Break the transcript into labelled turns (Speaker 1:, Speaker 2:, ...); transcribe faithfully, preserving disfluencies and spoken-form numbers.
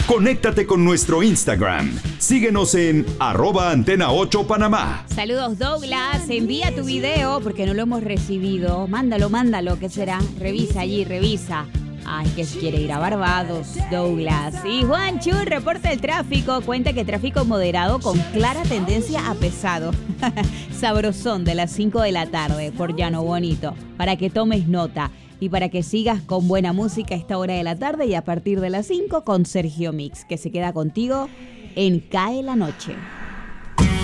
Speaker 1: Conéctate con nuestro Instagram. Síguenos en arroba antena ocho Panamá.
Speaker 2: Saludos, Douglas. Envía tu video porque no lo hemos recibido. Mándalo, mándalo. ¿Qué será? Revisa allí, revisa. Ay, que quiere ir a Barbados, Douglas. Y Juanchu reporta el tráfico. Cuenta que tráfico moderado con clara tendencia a pesado. Sabrosón de las cinco de la tarde por Llano Bonito. Para que tomes nota. Y para que sigas con buena música a esta hora de la tarde y a partir de las cinco con Sergio Mix, que se queda contigo en Cae la Noche.